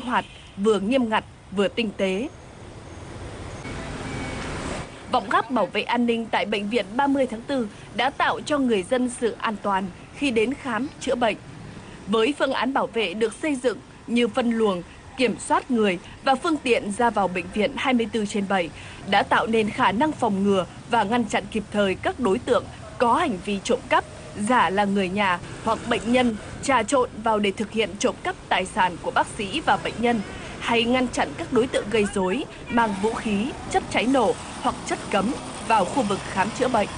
hoạt, vừa nghiêm ngặt, vừa tinh tế. Vọng gác bảo vệ an ninh tại Bệnh viện 30 tháng 4 đã tạo cho người dân sự an toàn khi đến khám, chữa bệnh. Với phương án bảo vệ được xây dựng như phân luồng, kiểm soát người và phương tiện ra vào bệnh viện 24/7 đã tạo nên khả năng phòng ngừa và ngăn chặn kịp thời các đối tượng có hành vi trộm cắp, giả là người nhà hoặc bệnh nhân trà trộn vào để thực hiện trộm cắp tài sản của bác sĩ và bệnh nhân, hay ngăn chặn các đối tượng gây rối, mang vũ khí, chất cháy nổ hoặc chất cấm vào khu vực khám chữa bệnh.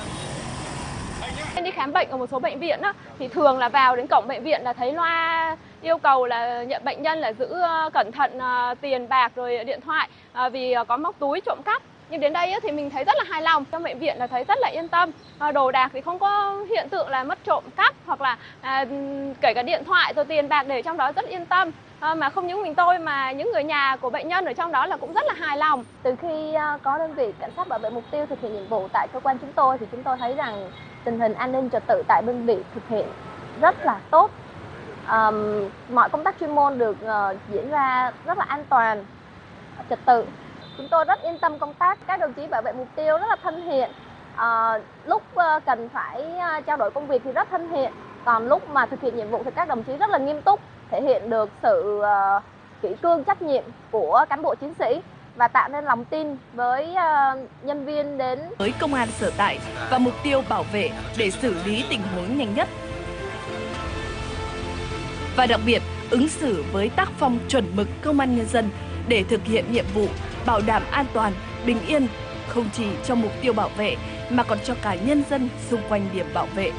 Đi khám bệnh ở một số bệnh viện thì thường là vào đến cổng bệnh viện là thấy loa yêu cầu là nhận bệnh nhân là giữ cẩn thận tiền bạc rồi điện thoại vì có móc túi trộm cắp. Nhưng đến đây thì mình thấy rất là hài lòng, trong bệnh viện là thấy rất là yên tâm. Đồ đạc thì không có hiện tượng là mất trộm cắp hoặc là kể cả điện thoại rồi tiền bạc để trong đó rất yên tâm. Mà không những mình tôi mà những người nhà của bệnh nhân ở trong đó là cũng rất là hài lòng. Từ khi có đơn vị cảnh sát bảo vệ mục tiêu thực hiện nhiệm vụ tại cơ quan chúng tôi thì chúng tôi thấy rằng tình hình an ninh trật tự tại đơn vị thực hiện rất là tốt. Mọi công tác chuyên môn được diễn ra rất là an toàn, trật tự. Chúng tôi rất yên tâm công tác, các đồng chí bảo vệ mục tiêu rất là thân thiện. Lúc cần phải trao đổi công việc thì rất thân thiện. Còn lúc mà thực hiện nhiệm vụ thì các đồng chí rất là nghiêm túc, thể hiện được sự kỷ cương trách nhiệm của cán bộ chiến sĩ và tạo nên lòng tin với nhân viên đến với công an sở tại và mục tiêu bảo vệ để xử lý tình huống nhanh nhất. Và đặc biệt, ứng xử với tác phong chuẩn mực công an nhân dân để thực hiện nhiệm vụ bảo đảm an toàn, bình yên, không chỉ cho mục tiêu bảo vệ mà còn cho cả nhân dân xung quanh điểm bảo vệ.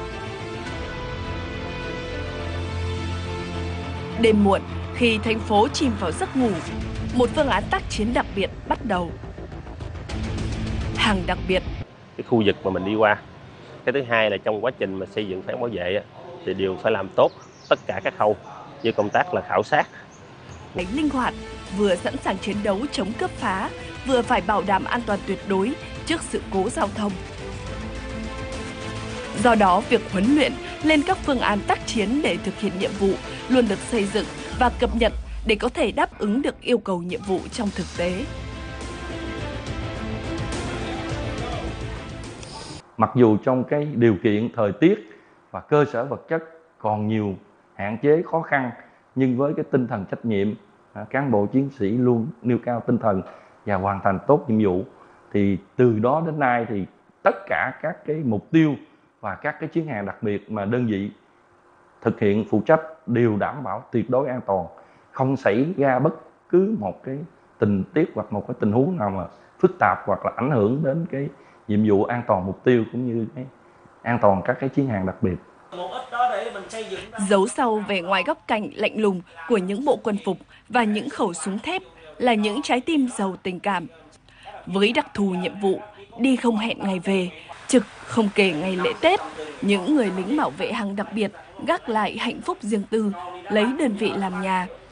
Đêm muộn, khi thành phố chìm vào giấc ngủ, một phương án tác chiến đặc biệt bắt đầu. Hàng đặc biệt. Cái khu vực mà mình đi qua. Cái thứ hai là trong quá trình mà xây dựng phương án bảo vệ thì đều phải làm tốt tất cả các khâu như công tác là khảo sát. Linh hoạt, vừa sẵn sàng chiến đấu chống cướp phá, vừa phải bảo đảm an toàn tuyệt đối trước sự cố giao thông. Do đó, việc huấn luyện lên các phương án tác chiến để thực hiện nhiệm vụ luôn được xây dựng và cập nhật để có thể đáp ứng được yêu cầu nhiệm vụ trong thực tế. Mặc dù trong cái điều kiện thời tiết và cơ sở vật chất còn nhiều hạn chế khó khăn, nhưng với cái tinh thần trách nhiệm, cán bộ chiến sĩ luôn nêu cao tinh thần và hoàn thành tốt nhiệm vụ. Thì từ đó đến nay thì tất cả các cái mục tiêu và các cái chuyến hàng đặc biệt mà đơn vị thực hiện phụ trách đều đảm bảo tuyệt đối an toàn, không xảy ra bất cứ một cái tình tiết hoặc một cái tình huống nào mà phức tạp hoặc là ảnh hưởng đến cái nhiệm vụ an toàn mục tiêu cũng như cái an toàn các cái chuyến hàng đặc biệt. Giấu sau vẻ ngoài góc cạnh lạnh lùng của những bộ quân phục và những khẩu súng thép là những trái tim giàu tình cảm. Với đặc thù nhiệm vụ, đi không hẹn ngày về, trực không kể ngày lễ Tết, những người lính bảo vệ hàng đặc biệt gác lại hạnh phúc riêng tư, lấy đơn vị làm nhà.